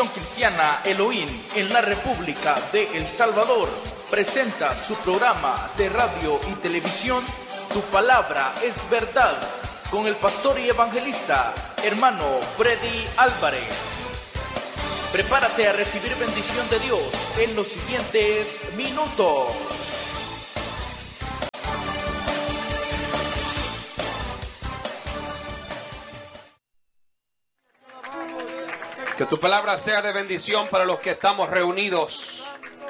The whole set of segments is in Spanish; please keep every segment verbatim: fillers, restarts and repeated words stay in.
Cristiana Elohim en la República de El Salvador presenta su programa de radio y televisión Tu Palabra es Verdad, con el pastor y evangelista hermano Freddy Álvarez. Prepárate a recibir bendición de Dios en los siguientes minutos. Que tu palabra sea de bendición para los que estamos reunidos.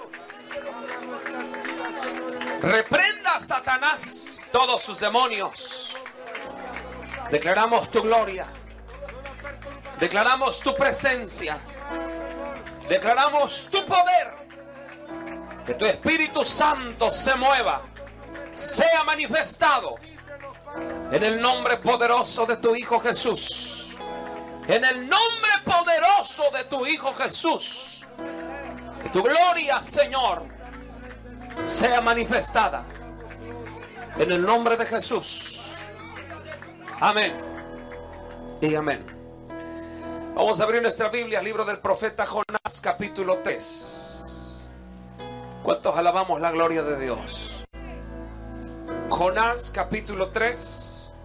Reprenda a Satanás todos sus demonios. Declaramos tu gloria. Declaramos tu presencia. Declaramos tu poder. Que tu Espíritu Santo se mueva, sea manifestado en el nombre poderoso de tu Hijo Jesús. En el nombre poderoso de tu Hijo Jesús. Que tu gloria, Señor, sea manifestada en el nombre de Jesús. Amén y amén. Vamos a abrir nuestra Biblia, libro del profeta Jonás, capítulo tres. ¿Cuántos alabamos la gloria de Dios? Jonás, capítulo tres.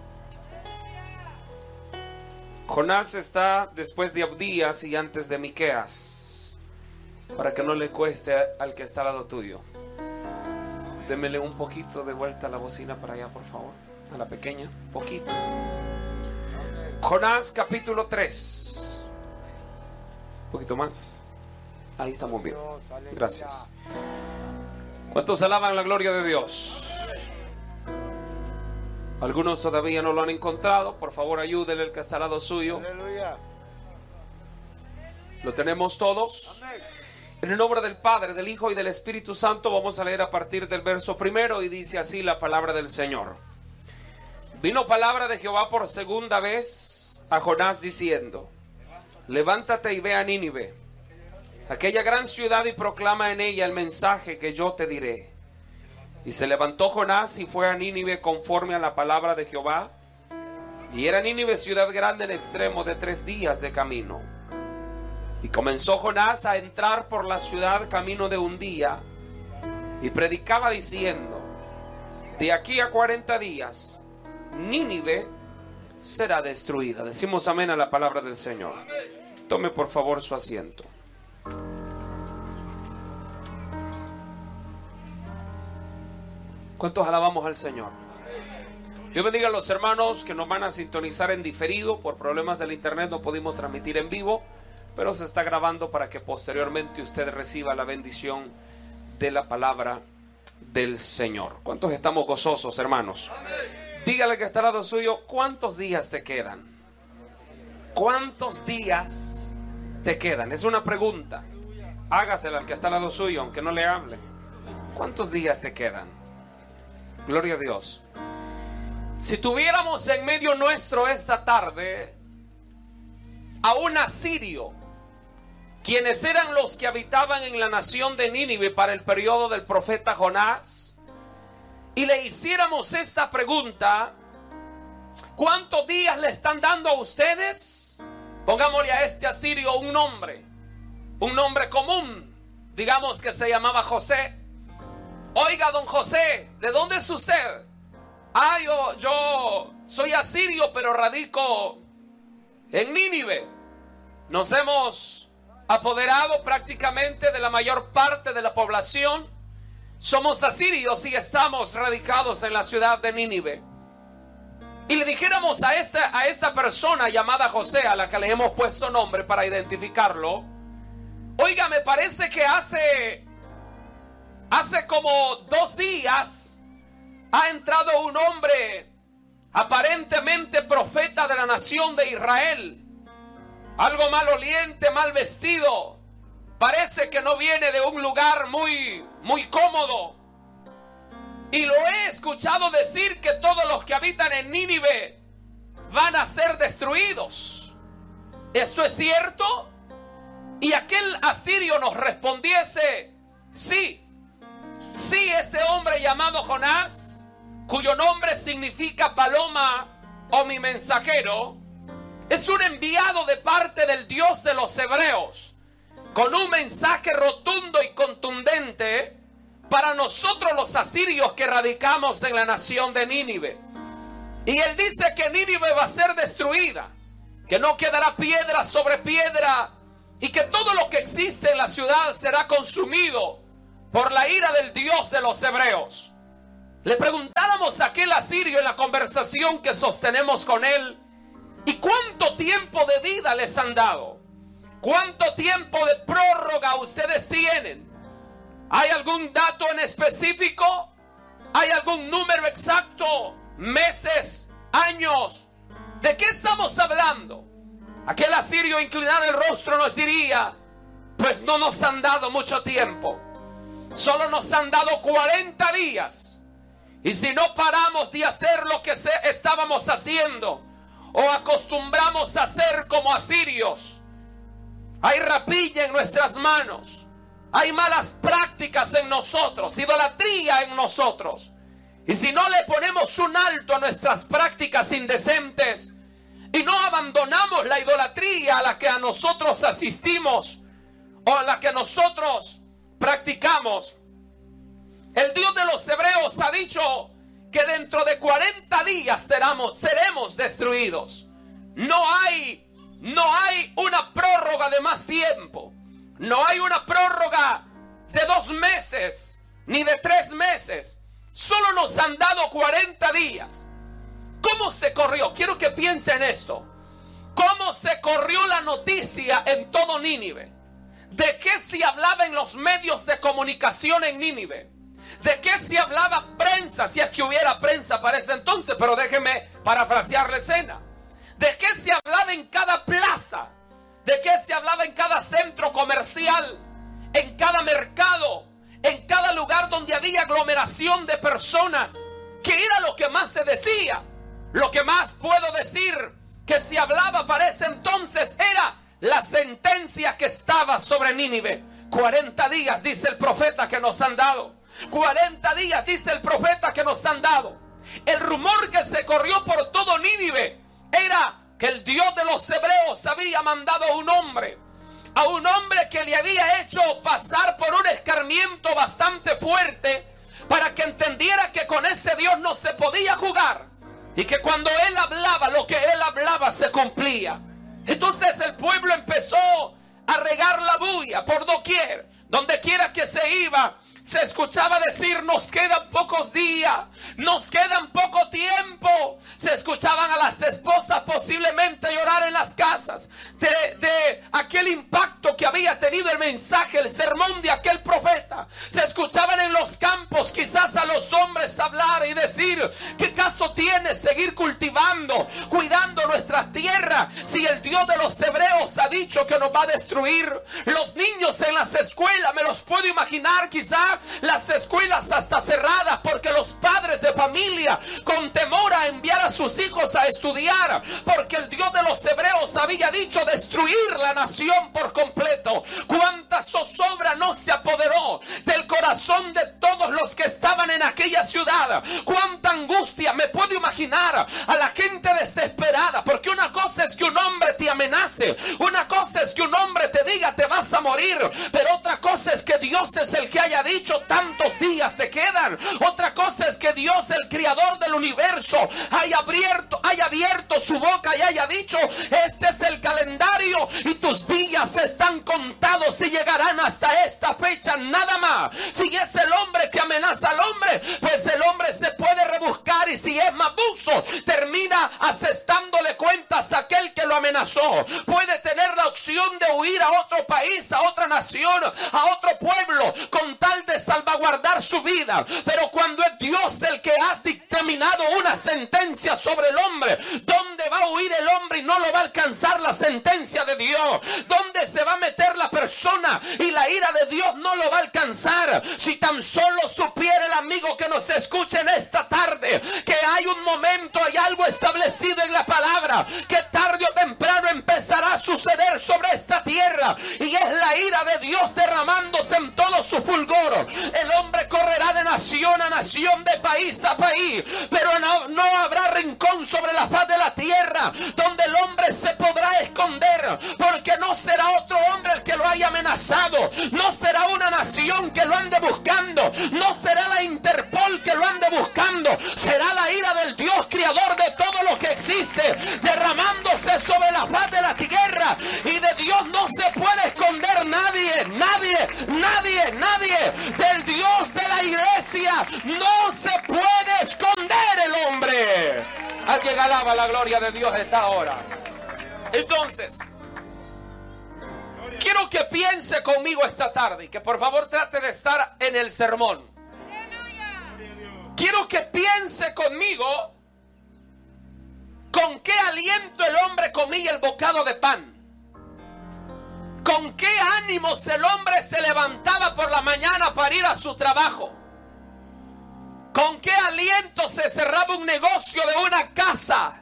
Jonás está después de Abdías y antes de Miqueas, para que no le cueste al que está al lado tuyo. Démele un poquito de vuelta a la bocina para allá, por favor, a la pequeña, poquito. Jonás capítulo tres. Un poquito más. Ahí estamos bien. Gracias. ¿Cuántos alaban la gloria de Dios? Algunos todavía no lo han encontrado. Por favor, ayúdenle el que está al lado suyo. Aleluya. ¿Lo tenemos todos? Amén. En el nombre del Padre, del Hijo y del Espíritu Santo vamos a leer a partir del verso primero y dice así la palabra del Señor. Vino palabra de Jehová por segunda vez a Jonás diciendo: levántate y ve a Nínive, aquella gran ciudad, y proclama en ella el mensaje que yo te diré. Y se levantó Jonás y fue a Nínive conforme a la palabra de Jehová. Y era Nínive ciudad grande en extremo de tres días de camino. Y comenzó Jonás a entrar por la ciudad camino de un día, y predicaba diciendo: de aquí a cuarenta días Nínive será destruida. Decimos amén a la palabra del Señor. Tome por favor su asiento. ¿Cuántos alabamos al Señor? Dios bendiga a los hermanos que nos van a sintonizar en diferido. Por problemas del internet no pudimos transmitir en vivo, pero se está grabando para que posteriormente usted reciba la bendición de la palabra del Señor. ¿Cuántos estamos gozosos, hermanos? Dígale que está al lado suyo: ¿cuántos días te quedan? ¿Cuántos días te quedan? Es una pregunta. Hágasela al que está al lado suyo, aunque no le hable. ¿Cuántos días te quedan? Gloria a Dios. Si tuviéramos en medio nuestro esta tarde a un asirio, quienes eran los que habitaban en la nación de Nínive para el periodo del profeta Jonás, y le hiciéramos esta pregunta: ¿cuántos días le están dando a ustedes? Pongámosle a este asirio un nombre, un nombre común, digamos que se llamaba José. Oiga, don José, ¿de dónde es usted? Ah, yo, yo soy asirio, pero radico en Nínive. Nos hemos apoderado prácticamente de la mayor parte de la población. Somos asirios y estamos radicados en la ciudad de Nínive. Y le dijéramos a esa, a esa persona llamada José, a la que le hemos puesto nombre para identificarlo: oiga, me parece que hace... Hace como dos días ha entrado un hombre aparentemente profeta de la nación de Israel, algo maloliente, mal vestido. Parece que no viene de un lugar muy, muy cómodo. Y lo he escuchado decir que todos los que habitan en Nínive van a ser destruidos. ¿Esto es cierto? Y aquel asirio nos respondiese: sí. Sí, ese hombre llamado Jonás, cuyo nombre significa paloma o mi mensajero, es un enviado de parte del Dios de los hebreos, con un mensaje rotundo y contundente para nosotros los asirios que radicamos en la nación de Nínive. Y él dice que Nínive va a ser destruida, que no quedará piedra sobre piedra y que todo lo que existe en la ciudad será consumido por la ira del Dios de los hebreos. Le preguntáramos a aquel asirio en la conversación que sostenemos con él, ¿y cuánto tiempo de vida les han dado? ¿Cuánto tiempo de prórroga ustedes tienen? ¿Hay algún dato en específico? ¿Hay algún número exacto? ¿Meses? ¿Años? ¿De qué estamos hablando? Aquel asirio inclinado el rostro nos diría, pues no nos han dado mucho tiempo. Solo nos han dado cuarenta días. Y si no paramos de hacer lo que se, estábamos haciendo o acostumbramos a hacer como asirios, hay rapilla en nuestras manos, hay malas prácticas en nosotros, idolatría en nosotros. Y si no le ponemos un alto a nuestras prácticas indecentes y no abandonamos la idolatría a la que a nosotros asistimos o a la que nosotros practicamos, el Dios de los hebreos ha dicho que dentro de cuarenta días seremos, seremos destruidos. No hay, no hay una prórroga de más tiempo. No hay una prórroga de dos meses ni de tres meses. Solo nos han dado cuarenta días. ¿Cómo se corrió? Quiero que piensen esto. ¿Cómo se corrió la noticia en todo Nínive? ¿De qué se hablaba en los medios de comunicación en Nínive? ¿De qué se hablaba prensa? Si es que hubiera prensa para ese entonces, pero déjenme parafrasear la escena. ¿De qué se hablaba en cada plaza? ¿De qué se hablaba en cada centro comercial? En cada mercado, en cada lugar donde había aglomeración de personas. ¿Qué era lo que más se decía? Lo que más puedo decir que se hablaba para ese entonces era la sentencia que estaba sobre Nínive. cuarenta días, dice el profeta, que nos han dado. cuarenta días, dice el profeta, que nos han dado. El rumor que se corrió por todo Nínive era que el Dios de los hebreos había mandado a un hombre, a un hombre que le había hecho pasar por un escarmiento bastante fuerte, para que entendiera que con ese Dios no se podía jugar, y que cuando él hablaba, lo que él hablaba se cumplía. Entonces el pueblo empezó a regar la bulla por doquier. Donde quiera que se iba, se escuchaba decir: nos quedan pocos días, nos quedan poco tiempo. Se escuchaban a las esposas posiblemente llorar en las casas de, de aquel impacto que había tenido el mensaje, el sermón de aquel profeta. Se escuchaban en los campos quizás a los hombres hablar y decir: ¿qué caso tiene seguir cultivando, cuidando nuestra tierra, si el Dios de los hebreos ha dicho que nos va a destruir? Los niños en las escuelas, me los puedo imaginar, quizás las escuelas hasta cerradas, porque los padres de familia con temor a enviar a sus hijos a estudiar, porque el Dios de los hebreos había dicho destruir la nación por completo. Cuánta zozobra no se apoderó del corazón de todos los que estaban en aquella ciudad. Cuánta angustia, me puedo imaginar a la gente desesperada, porque una cosa es que un hombre te amenace, una cosa es que un hombre te diga te vas a morir, pero otra cosa es que Dios es el que haya dicho tantos días te quedan. Otra cosa es que Dios, el creador del universo, haya abierto, haya abierto su boca y haya dicho: este es el calendario y tus días están contados y llegarán hasta esta fecha, nada más. Si es el hombre que amenaza al hombre, pues el hombre se puede rebuscar, y si es mabuzo, termina asestándole cuentas a aquel que lo amenazó. Puede tener la opción de huir a otro país, a otra nación, a otro pueblo, con tal de salvaguardar su vida. Pero cuando es Dios el que ha dictaminado una sentencia sobre el hombre, ¿dónde va a huir el hombre y no lo va a alcanzar la sentencia de Dios? ¿Dónde se va a meter la persona y la ira de Dios no lo va a alcanzar? Si tan solo supiera el amigo que nos escucha en esta tarde que hay un momento, hay algo establecido en la palabra, que tarde o temprano empezará empezará a suceder sobre esta tierra, y es la ira de Dios derramándose en todo su fulgor. El hombre correrá de nación a nación, de país a país, pero no, no habrá rincón sobre la faz de la tierra donde el hombre se podrá esconder, porque no será otro hombre el que lo haya amenazado, no será una nación que lo ande buscando, no será la Interpol que lo ande buscando, será la ira del Dios creador de todo lo que existe derramándose sobre la faz de la tierra. Y de Dios no se puede esconder nadie, nadie, nadie, nadie. Del Dios de la iglesia no se puede esconder el hombre. Alguien alaba la gloria de Dios esta hora. Entonces, quiero que piense conmigo esta tarde y que por favor trate de estar en el sermón. Quiero que piense conmigo con qué aliento el hombre comía el bocado de pan. Con qué ánimos el hombre se levantaba por la mañana para ir a su trabajo. Con qué aliento se cerraba un negocio de una casa.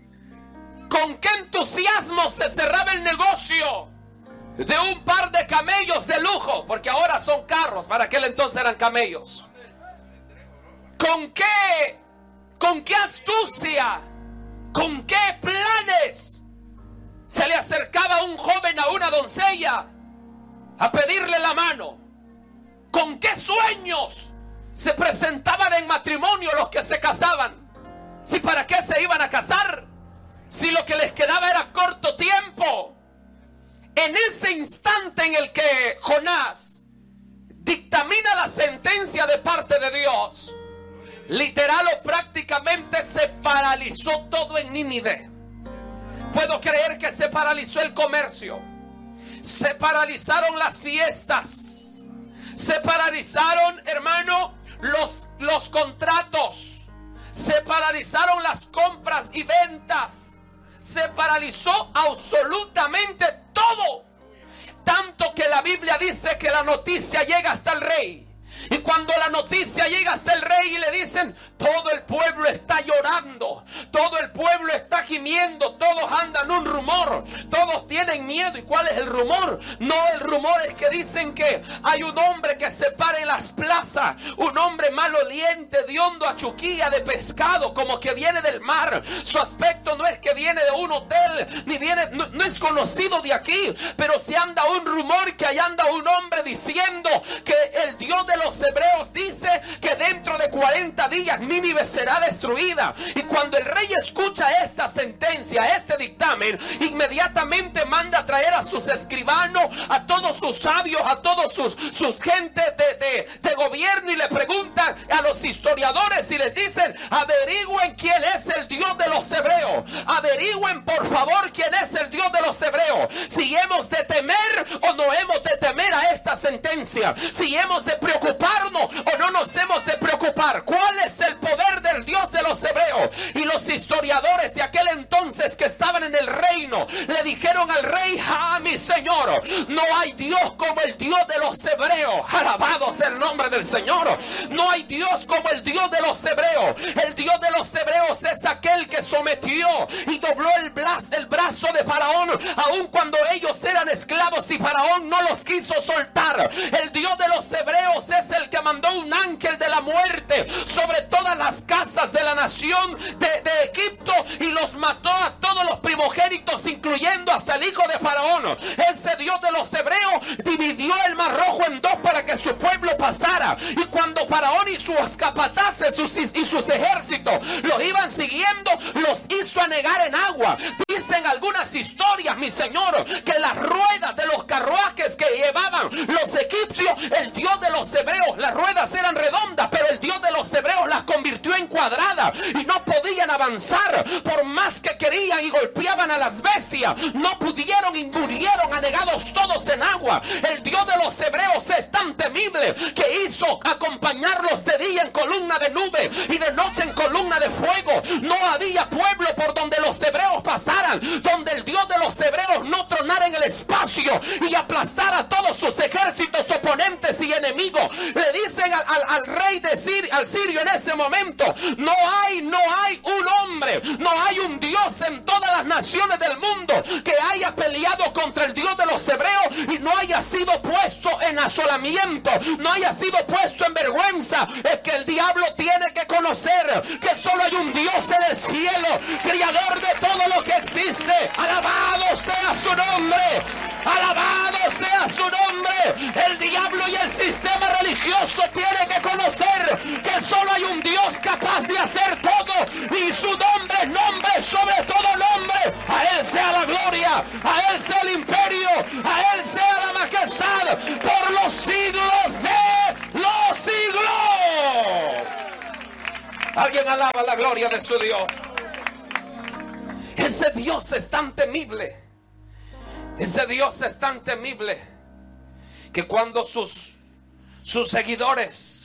Con qué entusiasmo se cerraba el negocio de un par de camellos de lujo, porque ahora son carros, para aquel entonces eran camellos. Con qué, con qué astucia, con qué planes se le acercaba un joven a una doncella a pedirle la mano. Con qué sueños se presentaban en matrimonio los que se casaban. Si para qué se iban a casar, si lo que les quedaba era corto tiempo. En ese instante en el que Jonás dictamina la sentencia de parte de Dios, literal o prácticamente se paralizó todo en Nínive. Puedo creer que se paralizó el comercio, se paralizaron las fiestas, se paralizaron, hermano, los, los contratos, se paralizaron las compras y ventas, se paralizó absolutamente todo. Tanto que la Biblia dice que la noticia llega hasta el rey. Y cuando la noticia llega hasta el rey y le dicen, todo el pueblo está llorando, todo el pueblo está gimiendo, todos andan un rumor, todos tienen miedo. ¿Y cuál es el rumor? No, el rumor es que dicen que hay un hombre que se para en las plazas, un hombre maloliente, hediondo a chuquilla de pescado, como que viene del mar. Su aspecto no es que viene de un hotel, ni viene, no, no es conocido de aquí, pero si anda un rumor que ahí anda un hombre diciendo que el Dios de los hebreos dice que dentro de cuarenta días Nínive será destruida. Y cuando el rey escucha esta sentencia, este dictamen, inmediatamente manda a traer a sus escribanos, a todos sus sabios, a todos sus, sus gentes de, de, de gobierno, y le preguntan a los historiadores y les dicen, averigüen quién es el Dios de los hebreos, averigüen por favor quién es el Dios de los hebreos, si hemos de temer o no hemos de temer a esta sentencia, si hemos de preocuparnos o no nos hemos de preocupar. ¿Cuál es el poder del Dios de los hebreos? Y los historiadores de aquel entonces que estaban en el reino le dijeron al rey, ah, mi señor, no hay Dios como el Dios de los hebreos. Alabado sea el nombre del Señor. No hay Dios como el Dios de los hebreos. El Dios de los hebreos es aquel que sometió y dobló el brazo, el brazo de Faraón, aun cuando ellos eran esclavos y Faraón no los quiso soltar. El Dios de los hebreos es el que mandó un ángel de la muerte sobre todas las casas de la nación de, de Egipto y los mató a todos los primogénitos, incluyendo hasta el hijo de Faraón. Ese Dios de los hebreos dividió el mar rojo en dos para que su pueblo pasara, y cuando Faraón y sus capataces sus, y sus ejércitos los iban siguiendo, los hizo anegar en agua. Dicen algunas historias, mi señor, que las ruedas de los carruajes que llevaban los egipcios, el Dios de los hebreos, las ruedas eran redondas, pero el Dios de los hebreos las convirtió en cuadradas y no podían avanzar por más que querían, y golpeaban a las bestias, no pudieron y murieron anegados todos en agua. El Dios de los hebreos es tan temible que hizo acompañarlos de día en columna de nube y de noche en columna de fuego. No había pueblo por donde los hebreos pasaran donde el Dios de los hebreos no tronara en el espacio y aplastara a todos sus ejércitos oponentes oponentes y enemigos. Le dicen al, al, al rey de Sir, al sirio en ese momento: no hay, no hay un hombre, no hay un Dios en todas las naciones del mundo que haya peleado contra el Dios de los hebreos y no haya sido puesto en asolamiento, no haya sido puesto en vergüenza. Es que el diablo tiene que conocer que solo hay un Dios en el cielo, creador de todo lo que existe. Alabado sea su nombre, alabado sea su nombre. El diablo y el sistema religioso tienen que conocer que solo hay un Dios capaz de hacer todo, y su nombre es nombre sobre todo nombre. A Él sea la gloria, a Él sea el imperio, a Él sea la majestad por los siglos de los siglos. Alguien alaba la gloria de su Dios. Ese Dios es tan temible, ese Dios es tan temible que cuando sus, sus seguidores